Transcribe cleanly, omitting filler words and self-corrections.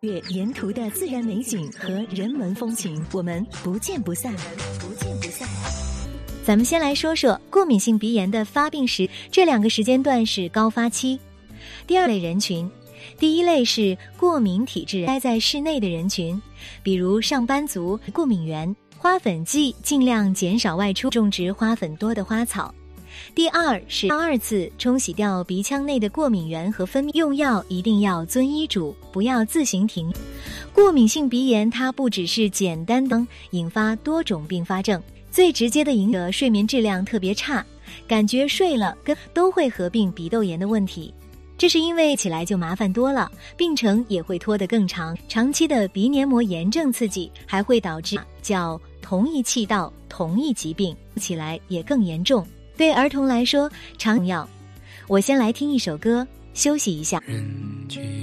阅沿途的自然美景和人文风情，我们不见不散。咱们先来说说过敏性鼻炎的发病时，这2个时间段是高发期。第2类人群，第一类是过敏体质待在室内的人群，比如上班族、过敏源。花粉季尽量减少外出，种植花粉多的花草。第2是2次冲洗掉鼻腔内的过敏源和分泌，用药一定要遵医嘱，不要自行停。过敏性鼻炎它不只是简单的引发多种并发症，最直接的影响睡眠质量特别差，感觉睡了都会合并鼻窦炎的问题。这是因为起来就麻烦多了，病程也会拖得更长。长期的鼻黏膜炎症刺激还会导致叫同一气道同一疾病，起来也更严重。对儿童来说常用药。我先来听一首歌休息一下。